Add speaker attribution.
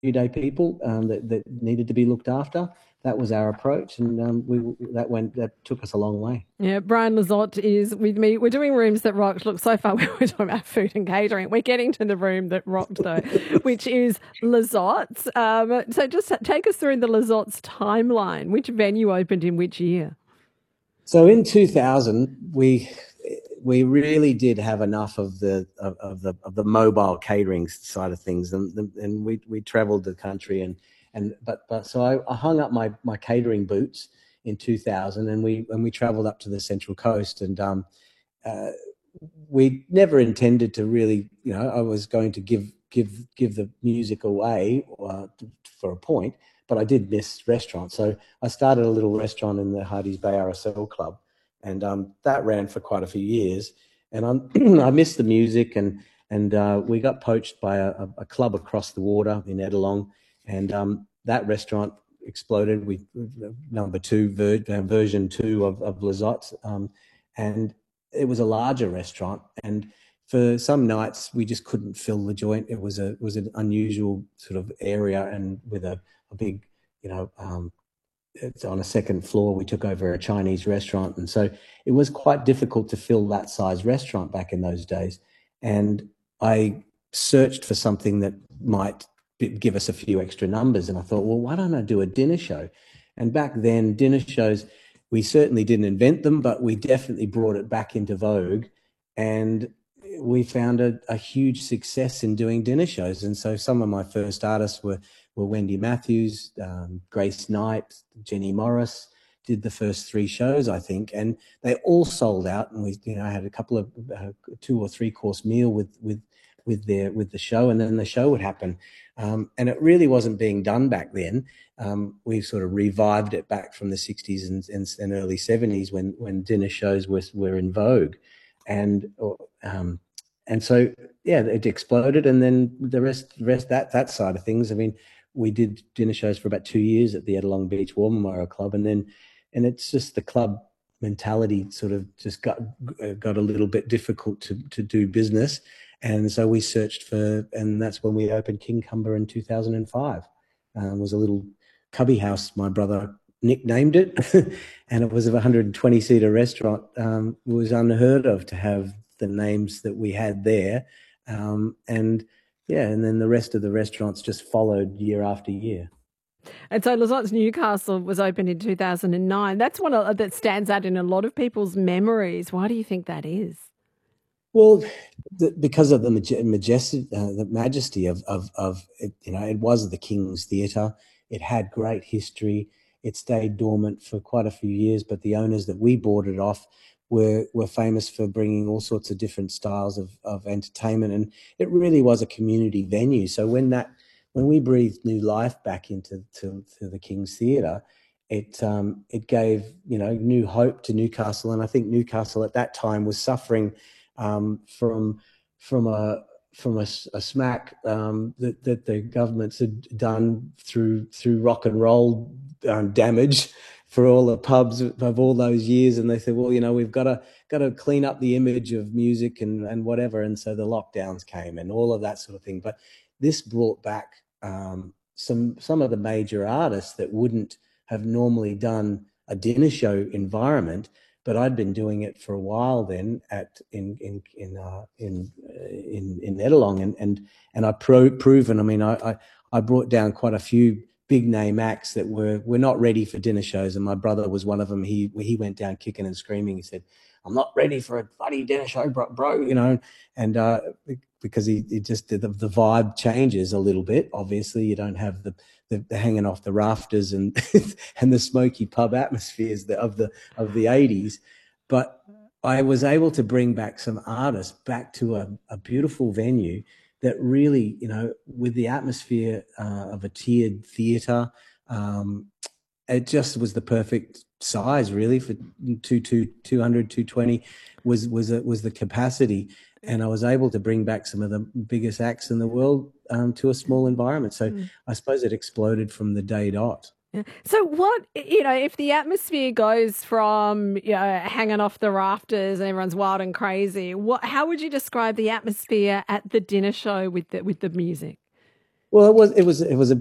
Speaker 1: everyday people that needed to be looked after. That was our approach, and that took us a long way.
Speaker 2: Yeah, Brian Lizotte is with me. We're doing Rooms That Rocked. Look, so far we're talking about food and catering. We're getting to the room that rocked, though, which is Lizotte's. So just take us through the Lizotte's timeline. Which venue opened in which year?
Speaker 1: So in 2000, we really did have enough of the mobile catering side of things, and we travelled the country, but so I hung up my catering boots in 2000, and we travelled up to the Central Coast, and uh, we never intended to really, I was going to give the music away for a point, but I did miss restaurants. So I started a little restaurant in the Hardy's Bay RSL Club, and that ran for quite a few years. And I missed the music, and we got poached by a club across the water in Edalong, and that restaurant exploded. We number two version two of Lizotte, and it was a larger restaurant, and for some nights we just couldn't fill the joint. It was an unusual sort of area, and with a big, it's on a second floor. We took over a Chinese restaurant, and so it was quite difficult to fill that size restaurant back in those days. And I searched for something that might give us a few extra numbers, and I thought, well, why don't I do a dinner show? And back then, dinner shows, we certainly didn't invent them, but we definitely brought it back into vogue, and we found a huge success in doing dinner shows. And so some of my first artists were Wendy Matthews, Grace Knight, Jenny Morris. Did the first three shows, I think, and they all sold out. And we, had a couple of 2 or 3 course meal with the show, and then the show would happen. And it really wasn't being done back then. We sort of revived it back from the 60s and early 70s when dinner shows were in vogue, and so yeah, it exploded, and then the rest that side of things. I mean, we did dinner shows for about 2 years at the Edalong Beach War Memorial Club, and it's just the club mentality sort of just got a little bit difficult to do business, and so we searched for, and that's when we opened King Cumber in 2005. It was a little cubby house, my brother nicknamed it, and it was a 120-seater restaurant. It was unheard of to have the names that we had there, and yeah, and then the rest of the restaurants just followed year after year.
Speaker 2: And so Lizotte's Newcastle was opened in 2009. That's one that stands out in a lot of people's memories. Why do you think that is?
Speaker 1: Well, because of the majesty of it, it was the King's Theatre. It had great history. It stayed dormant for quite a few years, but the owners that we bought it off were famous for bringing all sorts of different styles of entertainment, and it really was a community venue. So when we breathed new life back into to the King's Theatre, it gave new hope to Newcastle, and I think Newcastle at that time was suffering from a smack that the governments had done through rock and roll damage for all the pubs of all those years, and they said, well, we've got to clean up the image of music and whatever, and so the lockdowns came and all of that sort of thing. But this brought back some of the major artists that wouldn't have normally done a dinner show environment, but I'd been doing it for a while then in Edalong, and I proven. I mean, I brought down quite a few big name acts that were not ready for dinner shows, and my brother was one of them. He went down kicking and screaming. He said, "I'm not ready for a bloody dinner show, bro," and because he just the vibe changes a little bit. Obviously, you don't have the hanging off the rafters and and the smoky pub atmospheres of the 80s, but I was able to bring back some artists back to a beautiful venue that really, with the atmosphere of a tiered theatre, it just was the perfect size really for 220 was the capacity, and I was able to bring back some of the biggest acts in the world to a small environment. So I suppose it exploded from the day dot.
Speaker 2: Yeah. So what, if the atmosphere goes from, hanging off the rafters and everyone's wild and crazy, how would you describe the atmosphere at the dinner show with the music?
Speaker 1: Well, it was a